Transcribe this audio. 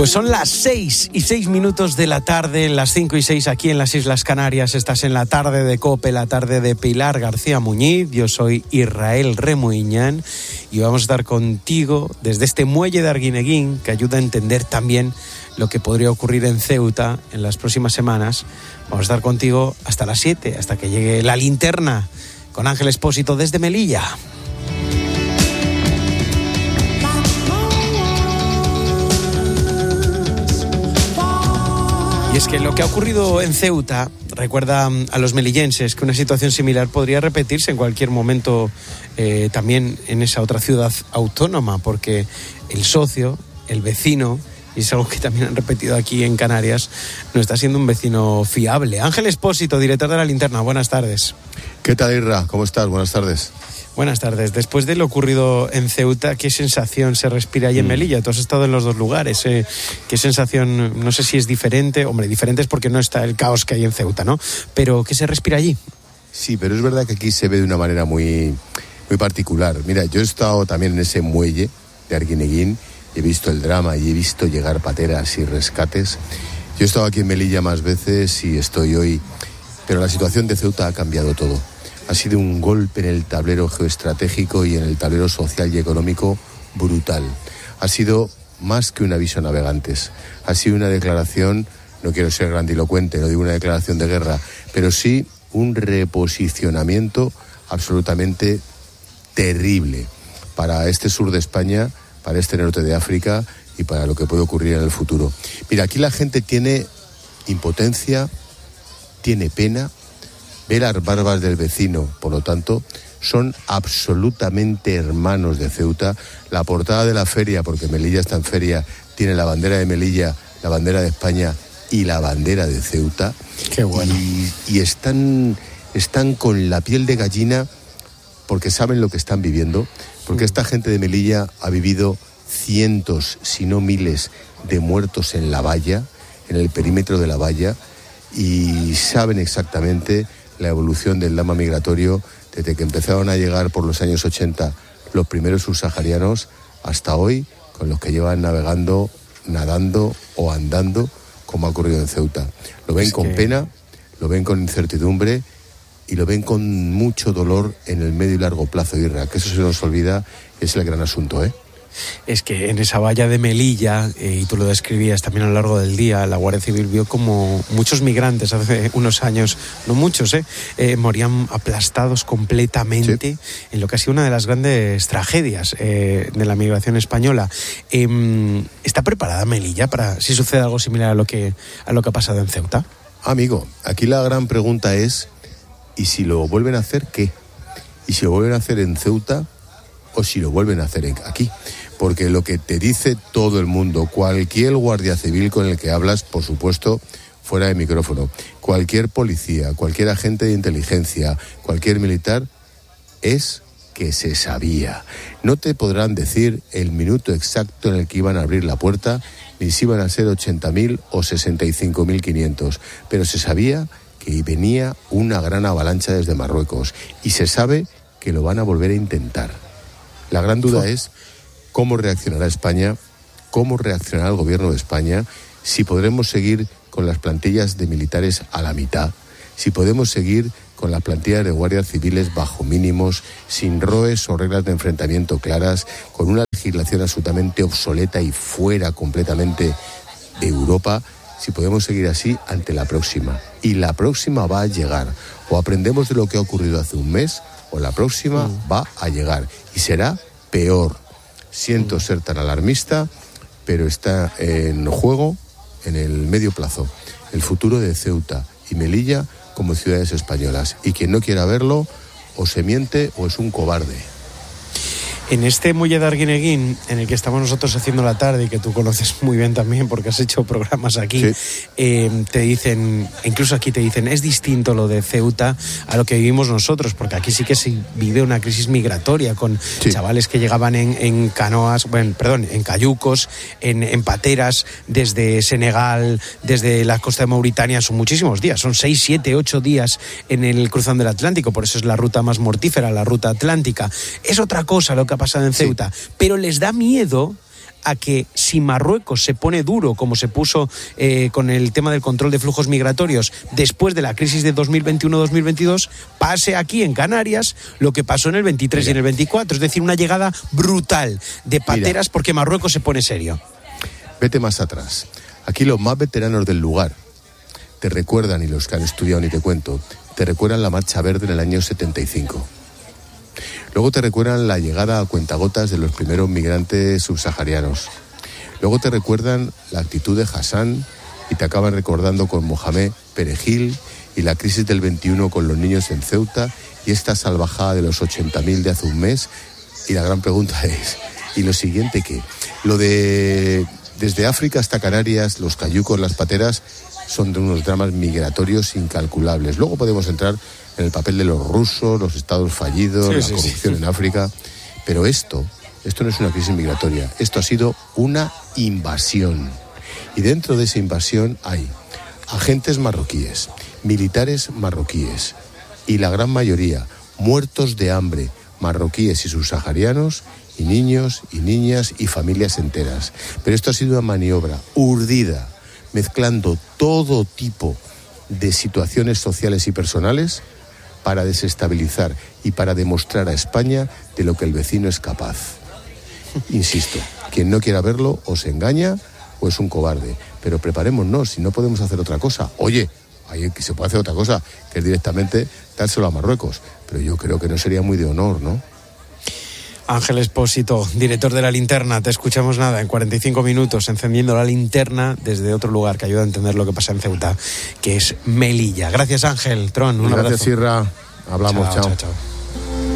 Pues son las 6:06 de la tarde, las 5:06 aquí en las Islas Canarias. Estás en la tarde de COPE, la tarde de Pilar García Muñiz. Yo soy Israel Remuiñán y vamos a estar contigo desde este muelle de Arguineguín, que ayuda a entender también lo que podría ocurrir en Ceuta en las próximas semanas. Vamos a estar contigo hasta las 7, hasta que llegue la linterna con Ángel Expósito desde Melilla. Y es que lo que ha ocurrido en Ceuta recuerda a los melillenses que una situación similar podría repetirse en cualquier momento también en esa otra ciudad autónoma, porque el socio, el vecino, y es algo que también han repetido aquí en Canarias, no está siendo un vecino fiable. Ángel Expósito, director de La Linterna, buenas tardes. ¿Qué tal, Irra? ¿Cómo estás? Buenas tardes. Buenas tardes. Después de lo ocurrido en Ceuta, ¿qué sensación se respira ahí en Melilla? Tú has estado en los dos lugares. ¿Qué sensación? No sé si es diferente. Hombre, diferente es porque no está el caos que hay en Ceuta, ¿no? Pero ¿qué se respira allí? Sí, pero es verdad que aquí se ve de una manera muy, muy particular. Mira, yo he estado también en ese muelle de Arguineguín, he visto el drama y he visto llegar pateras y rescates. Yo he estado aquí en Melilla más veces y estoy hoy, pero la situación de Ceuta ha cambiado todo. Ha sido un golpe en el tablero geoestratégico y en el tablero social y económico brutal. Ha sido más que un aviso a navegantes. Ha sido una declaración, no quiero ser grandilocuente, no digo una declaración de guerra, pero sí un reposicionamiento absolutamente terrible para este sur de España, para este norte de África y para lo que puede ocurrir en el futuro. Mira, aquí la gente tiene impotencia, tiene pena, ve las barbas del vecino, por lo tanto, son absolutamente hermanos de Ceuta. La portada de la feria, porque Melilla está en feria, tiene la bandera de Melilla, la bandera de España y la bandera de Ceuta. Qué bueno. Y están con la piel de gallina porque saben lo que están viviendo, porque esta gente de Melilla ha vivido cientos, si no miles, de muertos en la valla, en el perímetro de la valla, y saben exactamente la evolución del drama migratorio desde que empezaron a llegar por los años 80 los primeros subsaharianos hasta hoy, con los que llevan navegando, nadando o andando, como ha ocurrido en Ceuta. Lo ven con pena, lo ven con incertidumbre y lo ven con mucho dolor en el medio y largo plazo, Irra, que eso se nos olvida, es el gran asunto, ¿eh? Es que en esa valla de Melilla, y tú lo describías también a lo largo del día, la Guardia Civil vio como muchos migrantes hace unos años, no muchos, morían aplastados completamente, sí, en lo que ha sido una de las grandes tragedias de la migración española. ¿Está preparada Melilla para si sucede algo similar a lo que ha pasado en Ceuta? Amigo, aquí la gran pregunta es, ¿y si lo vuelven a hacer qué? ¿Y si lo vuelven a hacer en Ceuta o si lo vuelven a hacer aquí? Porque lo que te dice todo el mundo, cualquier guardia civil con el que hablas, por supuesto, fuera de micrófono, cualquier policía, cualquier agente de inteligencia, cualquier militar, es que se sabía. No te podrán decir el minuto exacto en el que iban a abrir la puerta, ni si iban a ser 80.000 o 65.500, pero se sabía que venía una gran avalancha desde Marruecos y se sabe que lo van a volver a intentar. La gran duda es cómo reaccionará España, cómo reaccionará el gobierno de España, si podremos seguir con las plantillas de militares a la mitad, si podemos seguir con las plantillas de guardias civiles bajo mínimos, sin ROEs o reglas de enfrentamiento claras, con una legislación absolutamente obsoleta y fuera completamente de Europa, si podemos seguir así ante la próxima. Y la próxima va a llegar. O aprendemos de lo que ha ocurrido hace un mes, o la próxima va a llegar. Y será peor. Siento ser tan alarmista, pero está en juego, en el medio plazo, el futuro de Ceuta y Melilla como ciudades españolas. Y quien no quiera verlo, o se miente o es un cobarde. En este muelle de Arguineguín, en el que estamos nosotros haciendo la tarde y que tú conoces muy bien también porque has hecho programas aquí, sí, te dicen, incluso aquí te dicen, es distinto lo de Ceuta a lo que vivimos nosotros, porque aquí sí que se vive una crisis migratoria con chavales que llegaban en canoas, en cayucos, en pateras desde Senegal, desde la costa de Mauritania, son muchísimos días, son 6, 7, 8 días en el cruzando el Atlántico, por eso es la ruta más mortífera, la ruta atlántica. Es otra cosa lo que ha pasado en Ceuta, pero les da miedo a que si Marruecos se pone duro, como se puso con el tema del control de flujos migratorios después de la crisis de 2021-2022, pase aquí en Canarias lo que pasó en el 23 y en el 24, es decir, una llegada brutal de pateras porque Marruecos se pone serio. Vete más atrás. Aquí los más veteranos del lugar te recuerdan, y los que han estudiado ni te cuento, te recuerdan la Marcha Verde en el año 75. Luego te recuerdan la llegada a cuentagotas de los primeros migrantes subsaharianos. Luego te recuerdan la actitud de Hassan y te acaban recordando con Mohamed Perejil y la crisis del 21 con los niños en Ceuta y esta salvajada de los 80.000 de hace un mes. Y la gran pregunta es, ¿y lo siguiente qué? Lo de desde África hasta Canarias, los cayucos, las pateras, son de unos dramas migratorios incalculables. Luego podemos entrar en el papel de los rusos, los estados fallidos, la corrupción en África. Pero esto no es una crisis migratoria. Esto ha sido una invasión. Y dentro de esa invasión hay agentes marroquíes, militares marroquíes y la gran mayoría muertos de hambre, marroquíes y subsaharianos, y niños y niñas y familias enteras. Pero esto ha sido una maniobra urdida, mezclando todo tipo de situaciones sociales y personales para desestabilizar y para demostrar a España de lo que el vecino es capaz. Insisto, quien no quiera verlo o se engaña o es un cobarde. Pero preparémonos, si no podemos hacer otra cosa. Oye, se puede hacer otra cosa, que es directamente dárselo a Marruecos. Pero yo creo que no sería muy de honor, ¿no? Ángel Expósito, director de La Linterna, te escuchamos en 45 minutos encendiendo la linterna desde otro lugar que ayuda a entender lo que pasa en Ceuta, que es Melilla. Gracias, Ángel. Tron, un abrazo. Gracias, Sierra. Hablamos, chao. Chao.